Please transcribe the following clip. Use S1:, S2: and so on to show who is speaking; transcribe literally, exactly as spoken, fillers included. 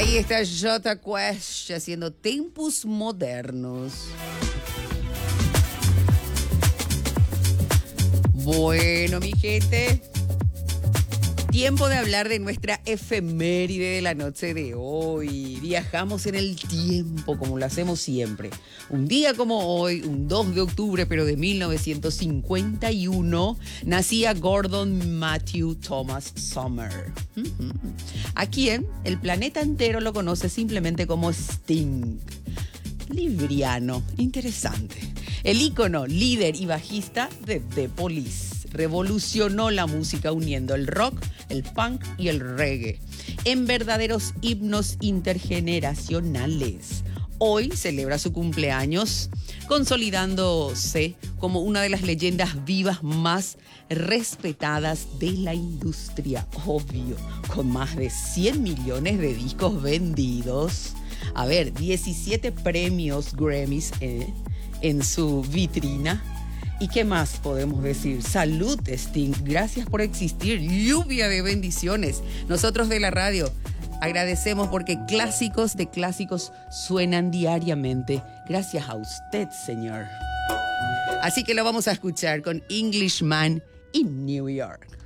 S1: Ahí está Jota Quest haciendo Tempos Modernos. Bueno, mi gente, tiempo de hablar de nuestra efeméride de la noche de hoy. Viajamos en el tiempo como lo hacemos siempre. Un día como hoy, un dos de octubre, pero de mil novecientos cincuenta y uno, nacía Gordon Matthew Thomas Summer. Uh-huh. A quien el planeta entero lo conoce simplemente como Sting. Libriano, interesante. El ícono, líder y bajista de The Police. Revolucionó la música uniendo el rock, el punk y el reggae en verdaderos himnos intergeneracionales. Hoy celebra su cumpleaños, consolidándose como una de las leyendas vivas más respetadas de la industria. Obvio, con más de cien millones de discos vendidos. A ver, diecisiete premios Grammys eh, en su vitrina. ¿Y qué más podemos decir? Salud, Sting. Gracias por existir. Lluvia de bendiciones. Nosotros de la radio agradecemos porque clásicos de clásicos suenan diariamente. Gracias a usted, señor. Así que lo vamos a escuchar con Englishman in New York.